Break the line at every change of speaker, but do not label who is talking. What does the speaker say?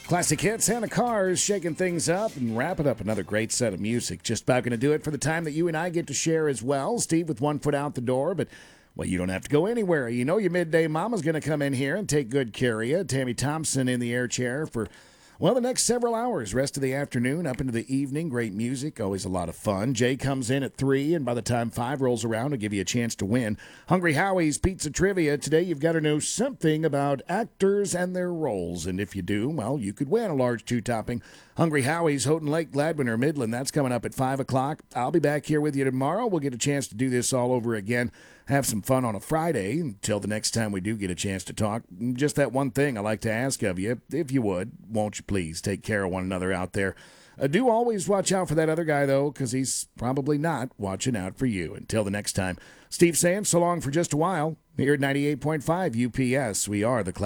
Classic hits and the Cars shaking things up and wrapping up another great set of music. Just about going to do it for the time that you and I get to share as well. Steve with one foot out the door, but well, you don't have to go anywhere. You know your midday mama's going to come in here and take good care of you. Tammy Thompson in the air chair for, well, the next several hours. Rest of the afternoon up into the evening. Great music, always a lot of fun. Jay comes in at 3, and by the time 5 rolls around, he'll give you a chance to win. Hungry Howie's Pizza Trivia. Today you've got to know something about actors and their roles. And if you do, well, you could win a large 2-topping Hungry Howie's Houghton Lake, Gladwin, or Midland. That's coming up at 5 o'clock. I'll be back here with you tomorrow. We'll get a chance to do this all over again. Have some fun on a Friday until the next time we do get a chance to talk. Just that one thing I like to ask of you, if you would, won't you please take care of one another out there. Do always watch out for that other guy, though, because he's probably not watching out for you. Until the next time, Steve saying so long for just a while. Here at 98.5 UPS, we are the